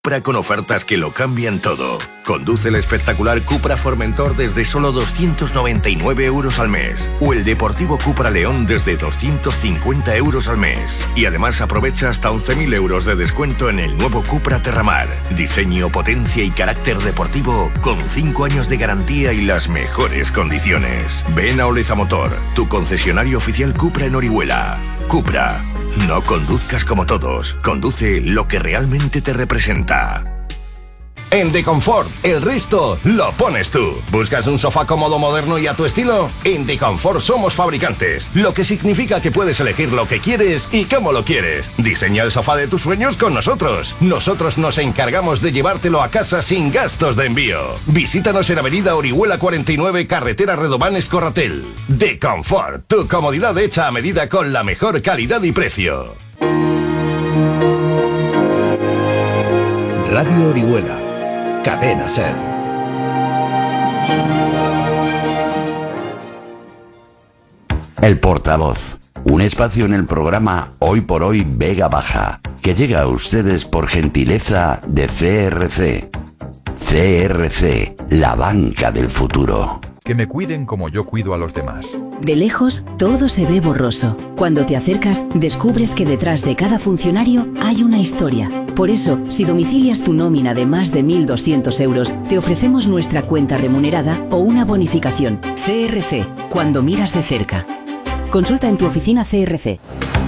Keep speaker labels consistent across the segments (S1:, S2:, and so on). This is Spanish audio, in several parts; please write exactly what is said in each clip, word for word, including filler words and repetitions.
S1: Cupra con ofertas que lo cambian todo. Conduce el espectacular Cupra Formentor desde solo doscientos noventa y nueve euros al mes. O el deportivo Cupra León desde doscientos cincuenta euros al mes. Y además aprovecha hasta once mil euros de descuento en el nuevo Cupra Terramar. Diseño, potencia y carácter deportivo con cinco años de garantía y las mejores condiciones. Ven a Oleza Motor, tu concesionario oficial Cupra en Orihuela. Cupra. No conduzcas como todos. Conduce lo que realmente te representa.
S2: En The Comfort, el resto lo pones tú. ¿Buscas un sofá cómodo, moderno y a tu estilo? En The Comfort somos fabricantes, lo que significa que puedes elegir lo que quieres y cómo lo quieres. Diseña el sofá de tus sueños con nosotros. Nosotros nos encargamos de llevártelo a casa sin gastos de envío. Visítanos en Avenida Orihuela cuarenta y nueve, Carretera Redován Escorratel. The Comfort, tu comodidad hecha a medida con la mejor calidad y precio.
S3: Radio Orihuela. Cadena Ser. El portavoz, un espacio en el programa Hoy por Hoy Vega Baja, que llega a ustedes por gentileza de C R C. C R C, la banca del futuro.
S4: Que me cuiden como yo cuido a los demás.
S5: De lejos, todo se ve borroso. Cuando te acercas, descubres que detrás de cada funcionario hay una historia. Por eso, si domicilias tu nómina de más de mil doscientos euros, te ofrecemos nuestra cuenta remunerada o una bonificación. C R C, cuando miras de cerca. Consulta en tu oficina C R C.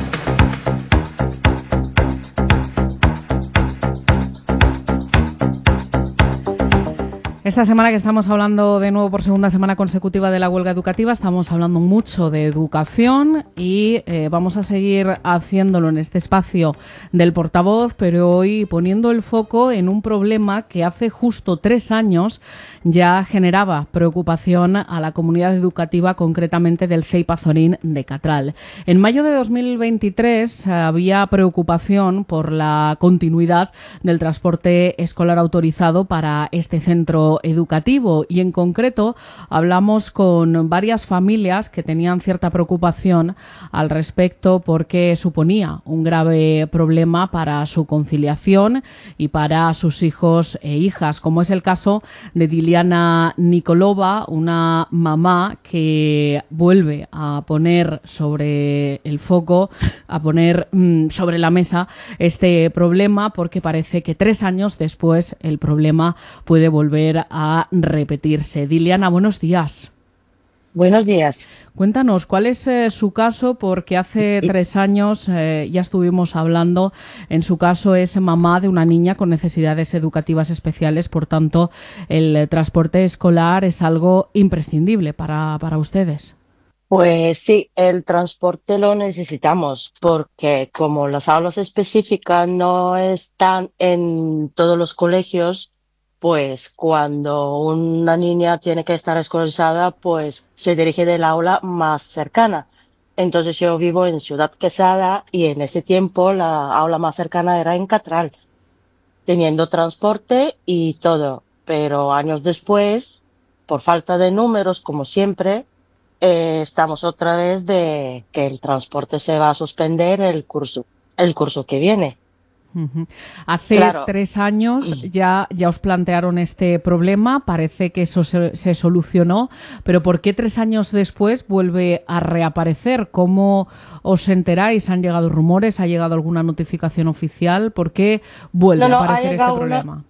S6: Esta semana que estamos hablando de nuevo por segunda semana consecutiva de la huelga educativa, estamos hablando mucho de educación y eh, vamos a seguir haciéndolo en este espacio del portavoz, pero hoy poniendo el foco en un problema que hace justo tres años ya generaba preocupación a la comunidad educativa, concretamente del C E I Pazorín de Catral. En mayo de dos mil veintitrés había preocupación por la continuidad del transporte escolar autorizado para este centro educativo y en concreto hablamos con varias familias que tenían cierta preocupación al respecto porque suponía un grave problema para su conciliación y para sus hijos e hijas, como es el caso de Diliana Nikolova, una mamá que vuelve a poner sobre el foco, a poner mmm, sobre la mesa este problema porque parece que tres años después el problema puede volver a repetirse. Diliana, buenos días.
S7: Buenos días.
S6: Cuéntanos, ¿cuál es eh, su caso? Porque hace tres años eh, ya estuvimos hablando. En su caso es mamá de una niña con necesidades educativas especiales, por tanto, el eh, transporte escolar es algo imprescindible para, para ustedes.
S7: Pues sí, el transporte lo necesitamos porque como las aulas específicas no están en todos los colegios, pues cuando una niña tiene que estar escolarizada, pues se dirige del aula más cercana. Entonces yo vivo en Ciudad Quesada y en ese tiempo la aula más cercana era en Catral, teniendo transporte y todo. Pero años después, por falta de números, como siempre, eh, estamos otra vez de que el transporte se va a suspender el curso, el curso que viene.
S6: Uh-huh. Hace
S7: claro.
S6: tres años ya, ya os plantearon este problema, parece que eso se, se solucionó, pero ¿por qué tres años después vuelve a reaparecer? ¿Cómo os enteráis? ¿Han llegado rumores? ¿Ha llegado alguna notificación oficial? ¿Por qué vuelve
S7: no, no,
S6: a aparecer este problema?
S7: Una...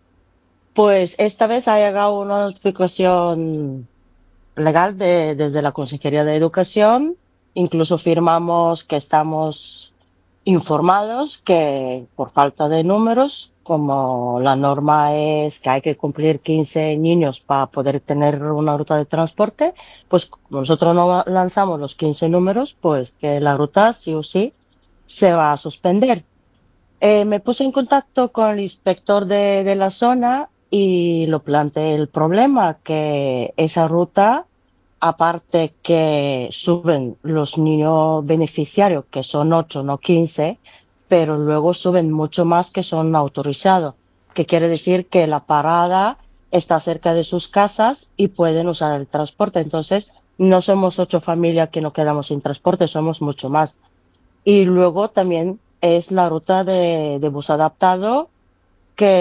S7: Pues esta vez ha llegado una notificación legal de, desde la Consejería de Educación, incluso firmamos que estamos informados que por falta de números, como la norma es que hay que cumplir quince niños para poder tener una ruta de transporte, pues nosotros no lanzamos los quince números, pues que la ruta sí o sí se va a suspender. Eh, me puse en contacto con el inspector de, de la zona y lo planteé el problema, que esa ruta, aparte que suben los niños beneficiarios, que son ocho, no quince, pero luego suben mucho más que son autorizados, que quiere decir que la parada está cerca de sus casas y pueden usar el transporte. Entonces, no somos ocho familias que nos quedamos sin transporte, somos mucho más. Y luego también es la ruta de, de bus adaptado que